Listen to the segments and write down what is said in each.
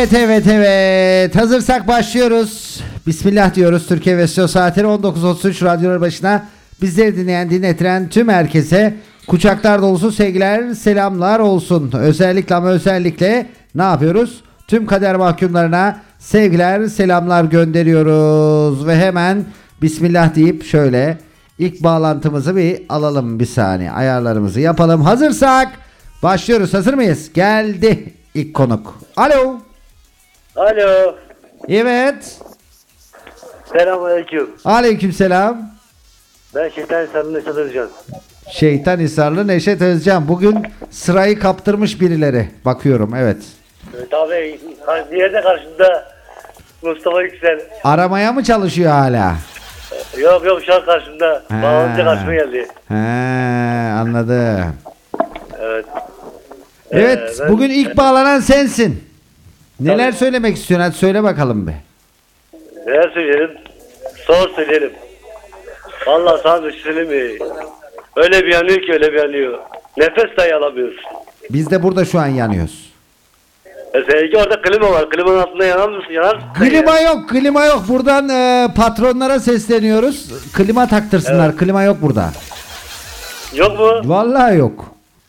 Evet. Hazırsak başlıyoruz. Bismillah diyoruz. Türkiye ve Stüdyo Saatleri 19.33 radyolar başına bizleri dinletiren tüm herkese kucaklar dolusu sevgiler, selamlar olsun. Özellikle ne yapıyoruz? Tüm kader mahkumlarına sevgiler, selamlar gönderiyoruz. Ve hemen Bismillah deyip şöyle ilk bağlantımızı bir alalım bir saniye. Ayarlarımızı yapalım. Hazırsak başlıyoruz. Hazır mıyız? Geldi ilk konuk. Alo. Alo. Evet. Selamünaleyküm. Aleykümselam. Ben Şeytan Hisarlı Neşet Özcan. Şeytan Hisarlı Neşet Özcan. Bugün sırayı kaptırmış birileri. Bakıyorum evet. Tabii bir yerde karşımda Mustafa Yüksel. Aramaya mı çalışıyor hala? Yok şu an karşımda. Bağlanınca karşıma geldi. He, anladım. Evet. Evet bugün ilk bağlanan sensin. Neler söylemek istiyorsun? Hadi söyle bakalım be. Neler söyleyelim? Söyleyelim. Vallahi sana bir şey söyleyeyim mi? Öyle bir yanıyor ki öyle bir yanıyor. Nefes dahi alamıyoruz. Biz de burada şu an yanıyoruz. Seninki orada klima var. Klimanın altında yanar mısın? Yanar mısın? Klima yok. Buradan patronlara sesleniyoruz. Klima taktırsınlar. Evet. Klima yok burada. Yok mu? Vallahi yok.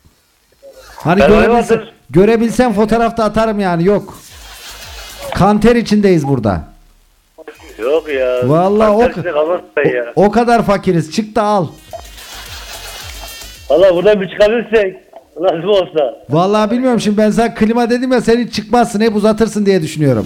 Hani görebilsem fotoğrafta atarım yani yok. Kanter içindeyiz burada. Yok ya. Vallahi o kadar fakiriz. Çık da al. Vallahi buradan bir çıkabilirsek nasıl olsa. Vallahi bilmiyorum şimdi ben sana klima dedim ya sen hiç çıkmazsın hep uzatırsın diye düşünüyorum.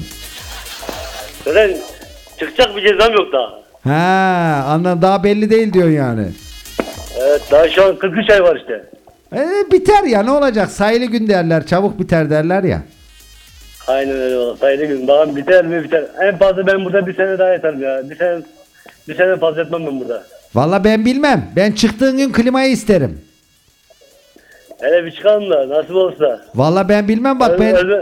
Öyle çıkacak bir cezam yok daha. Ha, anladım daha belli değil diyorsun yani. Evet daha şu an 43 ay var işte. Biter ya ne olacak sayılı gün derler çabuk biter derler ya. Aynen öyle valla sayılı gün bakalım biter mi biter. En fazla ben burada bir sene daha yatarım ya. Bir sene fazla yatmam ben burada. Vallahi ben bilmem ben çıktığın gün klimayı isterim. Hele bir çıkalım da nasip olsa. Vallahi ben bilmem bak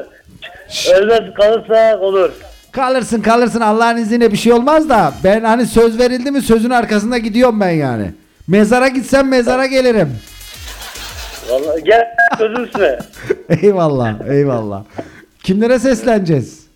Ölmez kalırsa olur. Kalırsın Allah'ın izniyle bir şey olmaz da ben hani söz verildi mi sözün arkasında gidiyorum ben yani. Mezara gitsem mezara gelirim. Vallahi gel sözün üstüne. Eyvallah. Kimlere sesleneceğiz?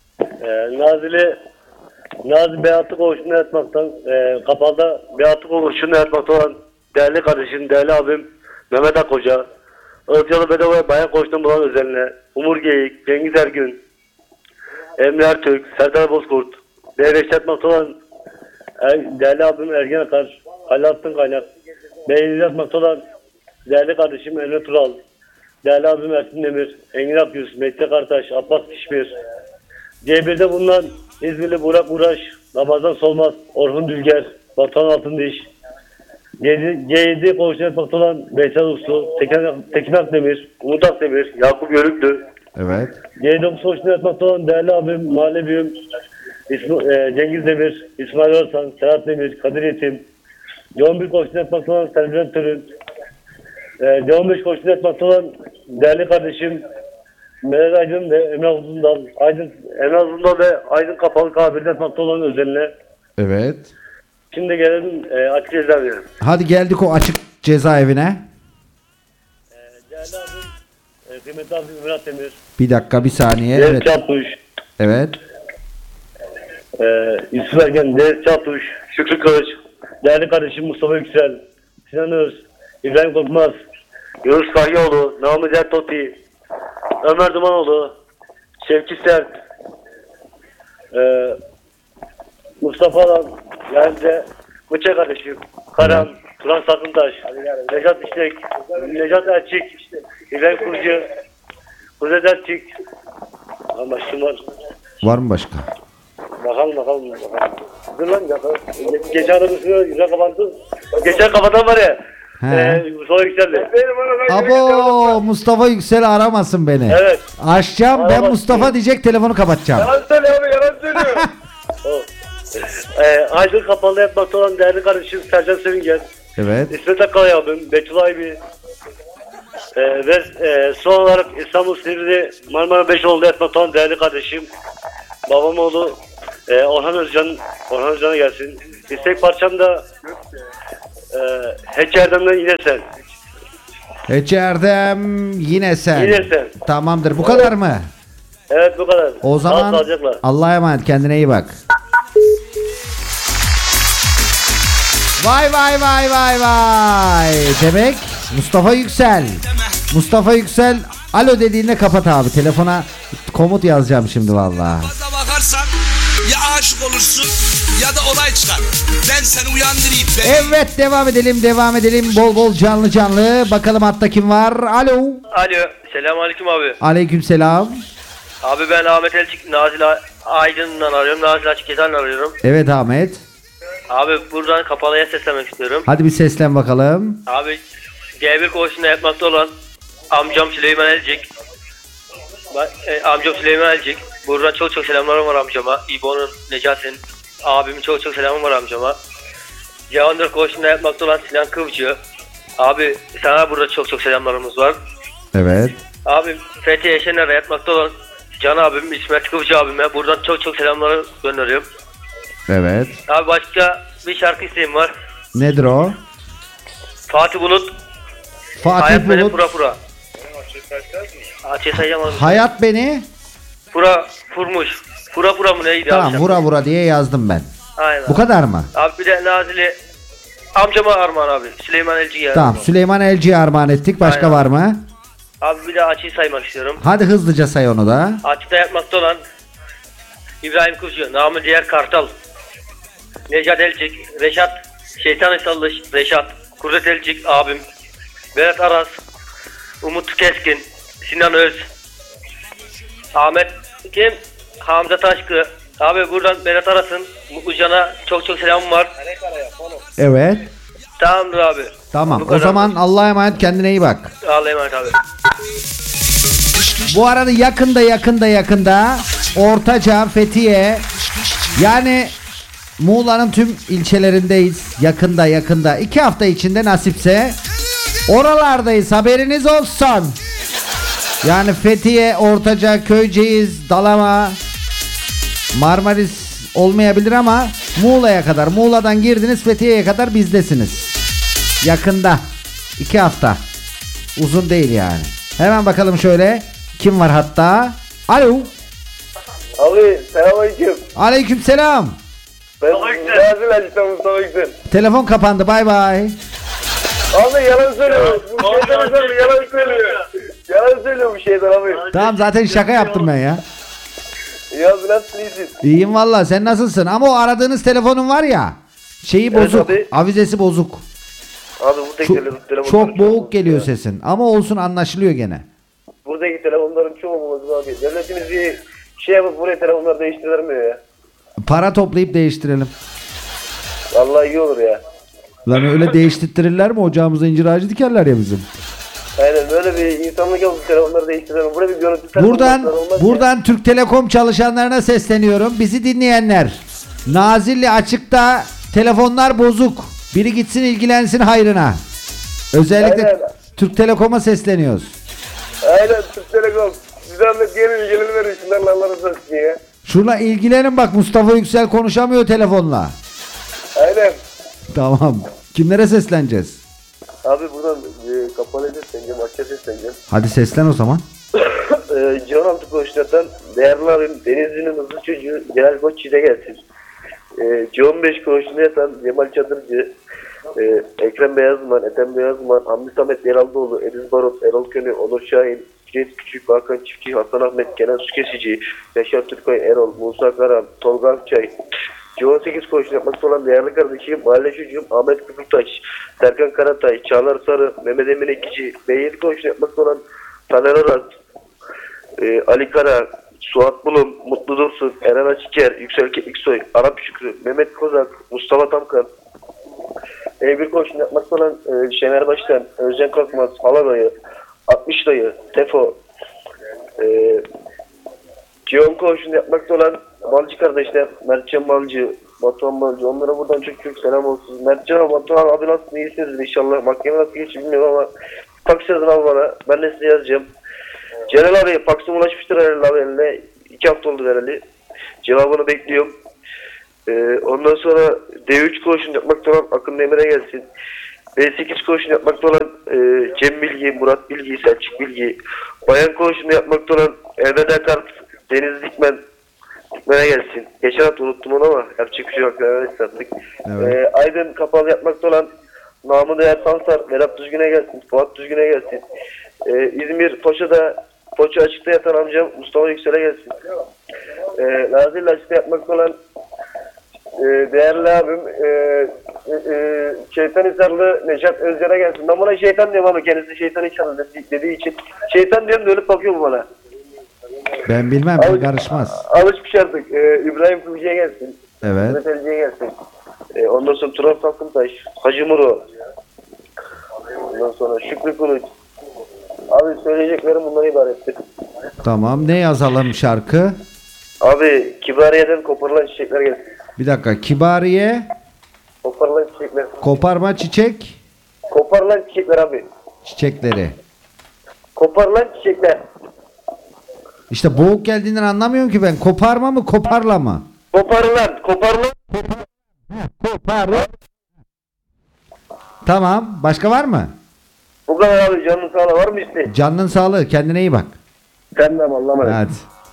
Nazi Beyatık Oğuş'unu yatmaktan kapalı Beyatık Oğuş'unu yatmakta olan değerli kardeşim, değerli abim Mehmet Akkoca, Özyalı Bedava Bayan Koç'tan bulan özeline, Umur Geyik, Cengiz Ergün, Emre Ertürk, Serdar Bozkurt, Devreş yatmakta olan değerli abim Ergen Akar, Alaaddin Kaynak, Beyliz yatmakta olan değerli kardeşim Emre Tural, değerli abim Ersin Demir, Engin Akgüz, Mehdi Kartaş, Abbas Kişmir, C1'de bulunan İzmirli Burak Uğraş, Ramazan Solmaz, Orhun Dülger, Batuhan Altındiş, C7 koğuşuna yatmakta olan Veysel Uslu, Tekin Akdemir, Umut Akdemir, Yakup Yörüklü, evet. C9 koğuşuna yatmakta olan değerli abim, mahalle büyüğüm, Cengiz Demir, İsmail Orsan, Serhat Demir, Kadir Yetim, C11 koğuşuna yatmakta olan Selviren Törün, C15 koğuşuna yatmakta olan değerli kardeşim Meral Aydın ve Emrah Uzundal, Emrah Uzundal ve Aydın Kapalı Kabir'de yatmakta olan özeline. Evet. Şimdi gelelim açık cezaevine. Hadi geldik o açık cezaevine. Değerli abim, kıymetli abim Murat Demir. Bir dakika bir saniye. Deniz Evet. Çatmış. Evet. Yusuf Ergen, Deniz Çatmış, Şükrü Kılıç, değerli kardeşim Mustafa Yüksel, Sinan Öz, İbrahim Korkmaz, Yunus Kahyaoğlu, Nami Zertoti, Ömer Dumanoğlu, Şevki Sert, Mustafa Alan, yani de Bıçak kardeşim, Karan, Turan Sakıntaş, Necat İşlek, Necat Erçik, İbrahim Kurcu, Kuzet Erçik. Başım var. Var mı başka? Bakalım. Dur lan geçen arabasını güzel kapattı. Geçen kafadan var ya. Mustafa Yüksel'di. Abo Mustafa Yüksel aramasın beni. Evet. Açacağım Aramasın. ben Mustafa diyecek telefonu kapatacağım. Yalan söylüyor. Aydın Kapalı yapmakta olan değerli kardeşim Sercan Sevingen. Evet. İsmet Akkaya abim, Betül Aybi. Ve son olarak İstanbul Silivri Marmara Beşoğlu'da yapmakta olan değerli kardeşim babam oğlu Orhan Özcan'a gelsin. İstek parçam da Hece Erdem'den yine sen. Hece Erdem yine sen. Yine sen. Tamamdır bu kadar mı? Evet bu kadar. O zaman Sağlıcakla. Allah'a emanet, kendine iyi bak. Vay vay vay vay vay. Demek Mustafa Yüksel. Mustafa Yüksel alo dediğinde kapat abi. Telefona komut yazacağım şimdi vallahi. Fazla bakarsan ya aşık olursun ya da olay çıkar. Ben seni uyandırayım. Evet, devam edelim. Bol bol canlı. Bakalım hatta kim var? Alo. Alo, selamünaleyküm abi. Aleykümselam. Abi ben Ahmet Elçik, Nazil Aydın'dan arıyorum. Nazil Açık'tan arıyorum. Evet Ahmet. Abi buradan kapalıya seslenmek istiyorum. Hadi bir seslen bakalım. Abi G1 koğuşunda yapmakta olan amcam Süleyman Elçik. Amcam Süleyman Elçik. Buradan çok selamlarım var amcama. İbo'nun, Necati'nin, abimin çok selamım var amcama. Cihandır koğuşunda yapmakta olan Sinan Kıvcı. Abi sana burada çok selamlarımız var. Evet. Abi Fethi Eşener'de yatmakta olan Can abim, İsmet Kıvcı abime buradan çok selamları gönderiyorum. Evet. Abi başka bir şarkı isteğim var. Nedir o? Fatih Bulut, Fatih Hayat Beni Bulut. Pura Pura. Sayacağım abi. Hayat beni. Pura Furmuş. Pura Pura mı neydi Tamam, abi? vura diye yazdım ben. Aynen. Bu kadar mı? Abi bir de Nazil'i amcama armağan abi. Süleyman Elçi'ye Tamam, armağan. Süleyman Elci'ye armağan ettik. Başka Aynen. var mı? Abi bir de Açı'yı saymak istiyorum. Hadi hızlıca say onu da. Açı'da yatmakta olan İbrahim Kuşçu, namı diğer Kartal, Necat Elçik, Reşat, Şeytan Sallı Reşat, Kudret Elçik abim, Berat Aras, Umut Keskin, Sinan Öz, Ahmet kim? Hamza Taşkı. Abi buradan Berat Aras'ın Mutlucan'a çok selamım var. Evet. Tamamdır abi. Tamam. Bu O kadar. zaman Allah'a emanet, kendine iyi bak. Allah'a emanet abi. Bu arada yakında Ortaca, Fethiye, yani Muğla'nın tüm ilçelerindeyiz. Yakında 2 hafta içinde nasipse oralardayız, haberiniz olsun. Yani Fethiye, Ortaca, Köyceğiz, Dalama, Marmaris olmayabilir ama Muğla'ya kadar, Muğla'dan girdiniz Fethiye'ye kadar bizdesiniz. Yakında 2 hafta, uzun değil yani. Hemen bakalım şöyle kim var hatta. Alo. Abi selamünaleyküm. Aleykümselam. Ben Nazil Açık'tan Mustafa Yüksel. Telefon kapandı, bay bay. Abi yalan söylüyor. Bu şeytan söylüyor, yalan söylüyor. Yalan söylüyor bu şeytan abi. Tamam, zaten şaka yaptım ben ya. Ya nasıl iyisin? İyiyim valla, sen nasılsın? Ama o aradığınız telefonun var ya, şeyi Evet bozuk, abi. avizesi bozuk. Abi buradaki telefonların Çok boğuk geliyor sesin ama olsun, anlaşılıyor gene. Buradaki telefonların çoğu olmaz abi. Devletimiz bir şey yapıp buraya telefonlar değiştirmiyor ya. Para toplayıp değiştirelim. Vallahi iyi olur ya. Lan öyle değiştirtirirler mi? Ocağımıza incir ağacı dikerler ya bizim. Aynen böyle bir insanlık yapıp telefonları değiştirelim. Buraya bir görüntü Buradan Türk Telekom çalışanlarına sesleniyorum. Bizi dinleyenler. Nazilli Açık'ta telefonlar bozuk. Biri gitsin ilgilensin hayrına. Özellikle Aynen. Türk Telekom'a sesleniyoruz. Aynen Türk Telekom. Bir zahmet gelin verin şunlarla Allah razı olsun ya. Şuna ilgilenin bak, Mustafa Yüksel konuşamıyor telefonla. Aynen. Tamam. Kimlere sesleneceğiz? Abi buradan kapalı sesleneceğim, açça sesleneceğim. Hadi seslen o zaman. Cihan Altı Koçlar'dan değerli abim Denizli'nin hızlı çocuğu Celal Koçyiğit'e gelsin. Cihan 5 Koçlu'nda yatan Cemal Çadırcı, Ekrem Beyazman, Ethem Beyazman, Hamdi Samet Yeraldıoğlu, Ediz Barot, Erol Könü, Onur Şahin, Cüneyt Küçük, Hakan Çiftçi, Hasan Ahmet, Kenan Sükesici, Yaşar Türkay, Erol, Musa Karan, Tolga Akçay, Cihan 8 Koçlu yapmakta olan değerli kardeşim Mahalle Çocuğum Ahmet Kıkırtaş, Serkan Karatay, Çağlar Sarı, Mehmet Emin Ekici, B7 Koçlu yapmakta olan Taner Aras, Ali Kara, Suat Bulum, Mutlu Dursun, Eren Açıker, Yüksel Kepiksoy, Arap Şükrü, Mehmet Kozak, Mustafa Tamkan, E1 Koçlu yapmakta olan Şener Başkan, Özcan Korkmaz, Hala Dayı, 60 Dayı, Tefo, Cihan Koçlu yapmakta olan Balcı kardeşler, Mertcan Balcı, Batuhan Balcı, onlara buradan çok selam olsun. Mertcan, Batuhan abi nasıl, iyisiniz inşallah. Mahkeme nasıl geçiyor bilmiyorum ama fax yazın al bana, ben de size yazacağım. Celal abi faksım ulaşmıştır herhalde abi eline. 2 hafta oldu herhalde. Cevabını bekliyorum. Ondan sonra D3 koşun yapmakta olan Akın Demir'e gelsin. B8 koşun yapmakta olan Cem Bilgi, Murat Bilgi, Selçuk Bilgi. Bayan koşun yapmakta olan Erdem Akart, Deniz Dikmen'e gelsin. Geçen hafta unuttum onu ama yapacak bir şey yok. Sattık. Evet. Aydın kapalı yapmakta olan Namı Değer Sansar, Vedat Düzgün'e gelsin. Fuat Düzgün'e gelsin. İzmir Foça açıkta yatan amcam Mustafa Yüksel'e gelsin. Nazilli açıkta yapmakta olan değerli abim Şeytanhisarlı Neşat Özcan'a gelsin. Ben buna şeytan diyorum ama kendisi Şeytanhisarlı dediği için. Şeytan diyorum da ölüp bakıyor bu bana. Ben bilmem, ben karışmaz. Alışmış artık. İbrahim Kılıcı'ya gelsin. Evet. Mehmet Elci'ye gelsin. Ondan sonra Turan Salkıntaş, Hacı Muro. Ondan sonra Şükrü Kılıç. Abi söyleyeceklerim bundan ibarettir. Tamam, ne yazalım şarkı? Abi Kibariye'den koparılan çiçekler gelsin. Bir dakika, Kibariye, Koparılan çiçekler. koparma çiçek, Koparılan çiçekler abi. çiçekleri. Koparılan çiçekler. İşte boğuk geldiğinden anlamıyorum ki ben. Koparma mı, koparla mı? Koparılan. Koparla. Tamam, başka var mı? Bu kadar abi, canın sağlığı var mı işte? Canının sağlığı, kendine iyi bak. Sen de Allah'a emanet. Hadi.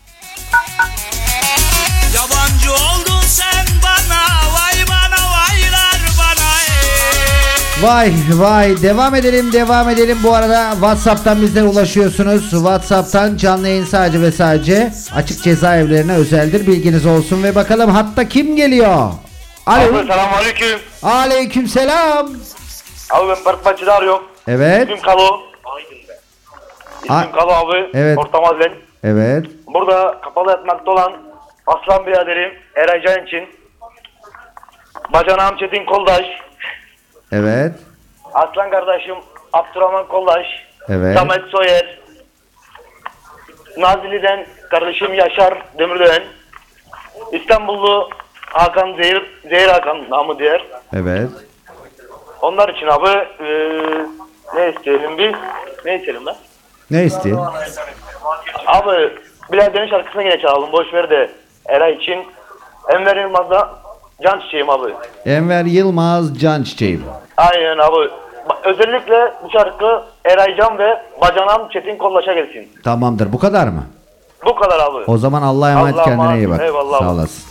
Yabancı oldun sen bana, vay bana vaylar bana. Vay vay, devam edelim. Bu arada WhatsApp'tan bizlere ulaşıyorsunuz. WhatsApp'tan canlı yayın sadece ve sadece açık cezaevlerine özeldir, bilginiz olsun. Ve bakalım hatta kim geliyor? Alo. Abi selamünaleyküm. Aleykümselam. Abi ben Parkbahçe'de arıyorum. Evet. İsmim Kalo. İsmim Kalo abi. Evet. Orta Mahallen. Evet. Burada kapalı yatmakta olan Aslan biraderim Eray Can için. Bacanağım Çetin Koldaş. Evet. Aslan kardeşim Abdurrahman Koldaş. Evet. Samet Soyer. Nazilli'den kardeşim Yaşar Demirören. İstanbullu Hakan Zehir Hakan namı diğer. Evet. Onlar için abi ne isteyelim biz? Ne isteyelim ben? Ne istiyorsun? Abi Bilal'den şarkısını yine çalalım. Boş ver de Eray için. Enver Yılmaz'da Can Çiçeğim abi. Enver Yılmaz, Can Çiçeğim. Aynen abi. Özellikle bu şarkı Eray Can ve Bacanam Çetin Kollaş'a gelsin. Tamamdır. Bu kadar mı? Bu kadar abi. O zaman Allah'a emanet, Allah'a kendine iyi emanet. bak. Eyvallah. Sağ olasın.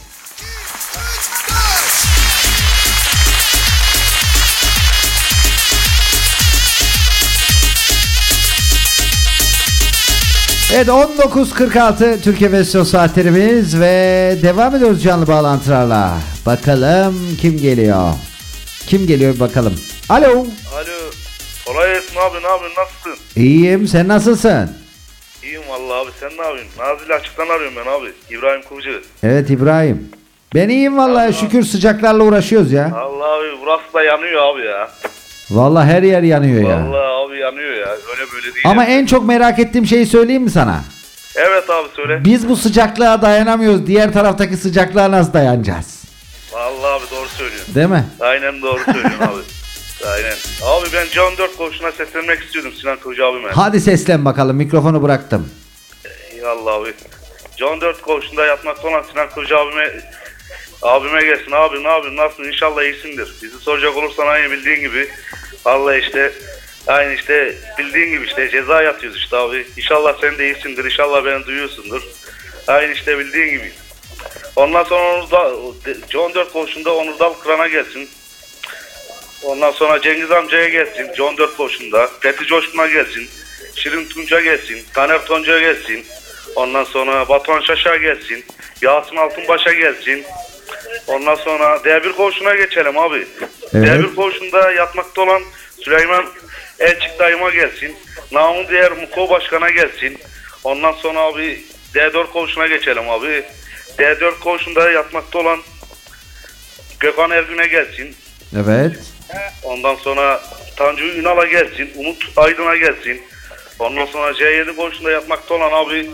Evet, 19.46 Türkiye Versiyon saatlerimiz ve devam ediyoruz canlı bağlantılarla. Bakalım kim geliyor? Kim geliyor bakalım. Alo. Alo. Kolay gelsin abi, ne yapıyorsun, nasılsın? İyiyim, sen nasılsın? İyiyim vallahi abi, sen ne yapıyorsun? Nazilli açıktan arıyorum ben abi. İbrahim Kılıcı. Evet İbrahim. Ben iyiyim vallahi, şükür, sıcaklarla uğraşıyoruz ya. Allah abi, burası da yanıyor abi ya. Vallahi her yer yanıyor ya. Vallahi abi yanıyor ya, öyle böyle değil. Ama en çok merak ettiğim şeyi söyleyeyim mi sana? Evet abi söyle. Biz bu sıcaklığa dayanamıyoruz. Diğer taraftaki sıcaklığa nasıl dayanacağız? Vallahi abi doğru söylüyorsun. Değil mi? Aynen doğru söylüyorsun abi. Aynen. Abi ben Can 4 koğuşuna seslenmek istiyordum Sinan Kılıcı abime. Hadi seslen bakalım, mikrofonu bıraktım. Eyvallah abi. Can 4 koğuşunda yatmakta olan Sinan Kılıcı abime gelsin. Abi ne yapıyorsun, nasılsın, inşallah iyisindir. Bizi soracak olursan aynı bildiğin gibi. Allah işte aynı işte bildiğin gibi işte ceza yatıyoruz işte abi. İnşallah sen de iyisindir, inşallah beni duyuyorsundur. Aynı işte bildiğin gibi. Ondan sonra John 4 koğuşunda Onur Dalkıran'a gelsin. Ondan sonra Cengiz amcaya gelsin John 4 koğuşunda. Fethi Coşkun'a gelsin. Şirin Tunç'a gelsin. Taner Toncu'ya gelsin. Ondan sonra Batuhan Şaş'a gelsin. Yasin Altınbaş'a gelsin. Ondan sonra D1 koğuşuna geçelim abi. Evet. D1 koğuşunda yatmakta olan Süleyman Elçik dayıma gelsin. Namı diğer Muko Başkan'a gelsin. Ondan sonra abi D4 koğuşuna geçelim abi. D4 koğuşunda yatmakta olan Gökhan Ergün'e gelsin. Evet. Ondan sonra Tanju Ünal'a gelsin. Umut Aydın'a gelsin. Ondan sonra C7 koğuşunda yatmakta olan abi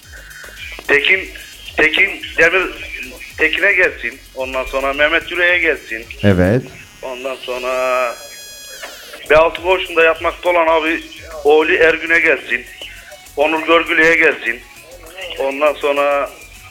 Tekin'e gelsin. Ondan sonra Mehmet Yüreğe gelsin. Evet. Ondan sonra B6 koğuşunda yatmakta olan abi Oğlu Ergün'e gelsin. Onur Görgülü'ye gelsin. Ondan sonra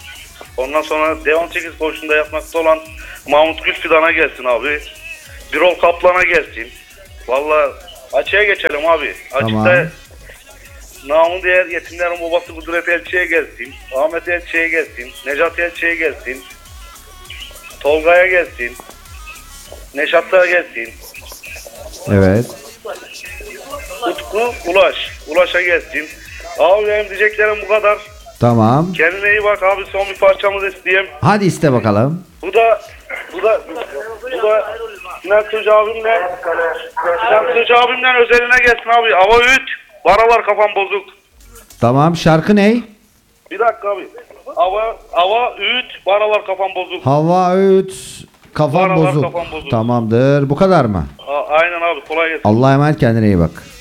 D18 koğuşunda yatmakta olan Mahmut Gülfidan'a gelsin abi. Birol Kaplan'a gelsin. Valla açığa geçelim abi. Tamam. Açıkta namı diğer yetimlerin babası Kudret Elçi'ye gelsin. Ahmet Elçi'ye gelsin. Necat Elçi'ye gelsin. Tolga'ya gelsin. Neşat'a gelsin. Evet. Utku Ulaş'a gelsin. Abi benim diyeceklerim bu kadar. Tamam. Kendine iyi bak abi, son bir parçamızı isteyeyim. Hadi iste bakalım. Bu da Sinan Kılıç abimden özeline gelsin abi. Hava öğüt. Varalar kafam bozuk. Tamam, şarkı ne? Bir dakika abi. Hava öğüt. Varalar kafam bozuk. Hava öğüt, kafam Varalar bozuk. kafam bozuk. Tamamdır. Bu kadar mı? Aynen abi, kolay gelsin. Allah'a emanet, kendine iyi bak.